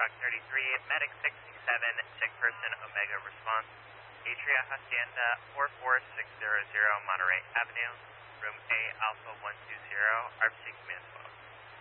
Dock 33, Medic 67, sick person Omega response, Atria Hacienda 44600 Monterey Avenue, room A Alpha 120, ARPC Command 12.